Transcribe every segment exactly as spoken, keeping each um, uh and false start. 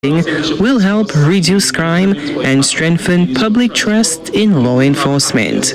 will help reduce crime and strengthen public trust in law enforcement.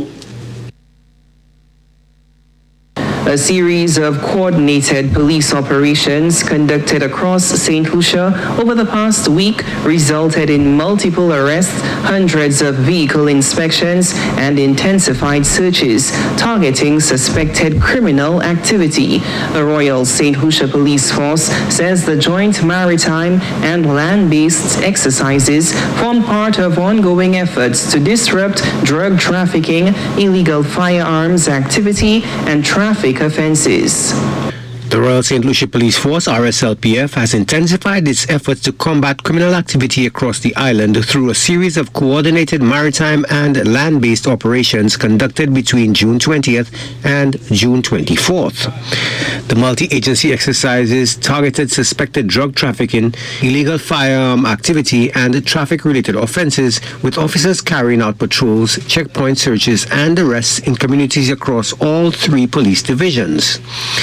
A series of coordinated police operations conducted across Saint Lucia over the past week resulted in multiple arrests, hundreds of vehicle inspections, and intensified searches targeting suspected criminal activity. The Royal Saint Lucia Police Force says the joint maritime and land-based exercises form part of ongoing efforts to disrupt drug trafficking, illegal firearms activity, and traffic offenses. The Royal Saint Lucia Police Force, R S L P F, has intensified its efforts to combat criminal activity across the island through a series of coordinated maritime and land-based operations conducted between June twentieth and June twenty-fourth. The multi-agency exercises targeted suspected drug trafficking, illegal firearm activity, and traffic-related offenses, with officers carrying out patrols, checkpoint searches, and arrests in communities across all three police divisions.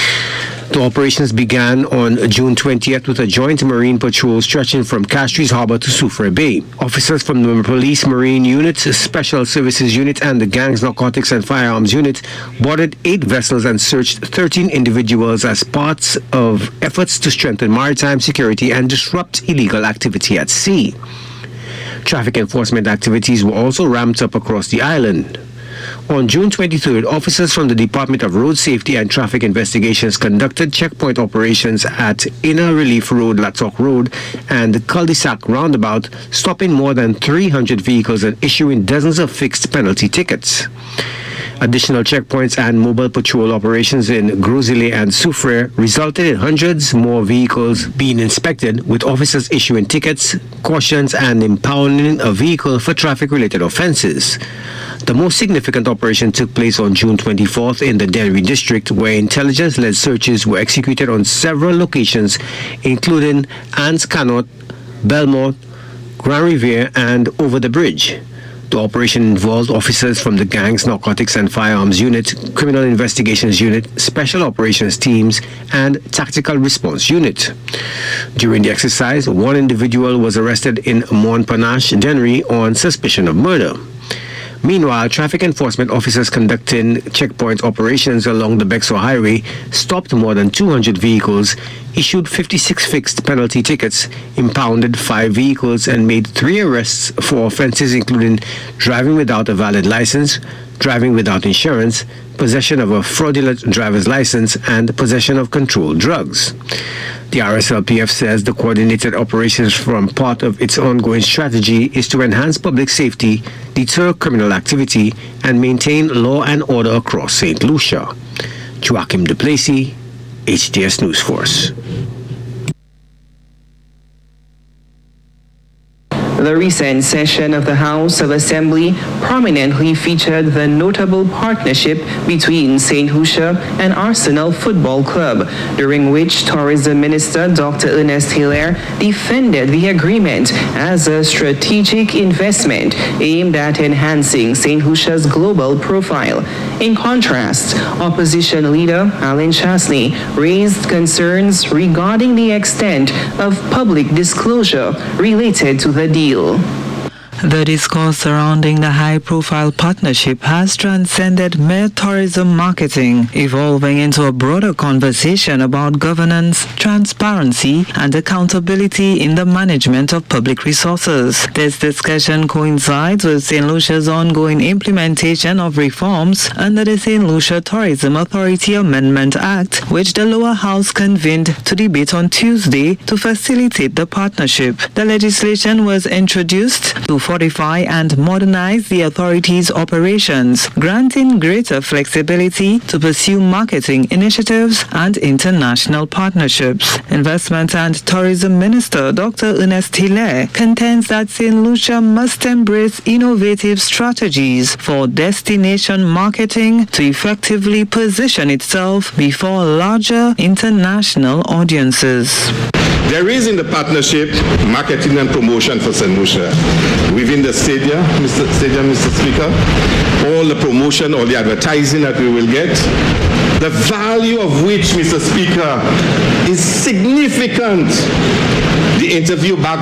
The operations began on June twentieth with a joint marine patrol stretching from Castries Harbour to Soufriere Bay. Officers from the Police Marine Unit, Special Services Unit, and the Gangs, Narcotics and Firearms Unit boarded eight vessels and searched thirteen individuals as parts of efforts to strengthen maritime security and disrupt illegal activity at sea. Traffic enforcement activities were also ramped up across the island. On June twenty-third, officers from the Department of Road Safety and Traffic Investigations conducted checkpoint operations at Inner Relief Road, Latok Road, and the Cul-de-sac roundabout, stopping more than three hundred vehicles and issuing dozens of fixed penalty tickets. Additional checkpoints and mobile patrol operations in Gros-Islet and Soufriere resulted in hundreds more vehicles being inspected, with officers issuing tickets, cautions, and impounding a vehicle for traffic-related offenses. The most significant operation took place on June twenty-fourth in the Dennery district, where intelligence-led searches were executed on several locations, including Anse Canot, Belmont, Grand Riviere, and Over the Bridge. The operation involved officers from the Gangs, Narcotics and Firearms Unit, Criminal Investigations Unit, Special Operations Teams, and Tactical Response Unit. During the exercise, one individual was arrested in Montparnasse, Dennery, on suspicion of murder. Meanwhile, traffic enforcement officers conducting checkpoint operations along the Bexar Highway stopped more than two hundred vehicles, issued fifty-six fixed penalty tickets, impounded five vehicles, and made three arrests for offenses including driving without a valid license, driving without insurance, possession of a fraudulent driver's license, and possession of controlled drugs. The R S L P F says the coordinated operations from part of its ongoing strategy is to enhance public safety, deter criminal activity, and maintain law and order across Saint Lucia. Joachim Duplessis, H D S News Force. The recent session of the House of Assembly prominently featured the notable partnership between Saint Lucia and Arsenal Football Club, during which Tourism Minister Doctor Ernest Hilaire defended the agreement as a strategic investment aimed at enhancing Saint Lucia's global profile. In contrast, opposition leader Alan Chasney raised concerns regarding the extent of public disclosure related to the deal. The discourse surrounding the high-profile partnership has transcended mere tourism marketing, evolving into a broader conversation about governance, transparency, and accountability in the management of public resources. This discussion coincides with Saint Lucia's ongoing implementation of reforms under the Saint Lucia Tourism Authority Amendment Act, which the lower house convened to debate on Tuesday to facilitate the partnership. The legislation was introduced to fortify and modernize the authority's operations, granting greater flexibility to pursue marketing initiatives and international partnerships. Investment and Tourism Minister Doctor Ernest Hilaire contends that Saint Lucia must embrace innovative strategies for destination marketing to effectively position itself before larger international audiences. There is in the partnership marketing and promotion for Saint Lucia. Within the stadium, Mister Stadium, Mister Speaker, all the promotion, all the advertising that we will get, the value of which, Mister Speaker, is significant. The interview back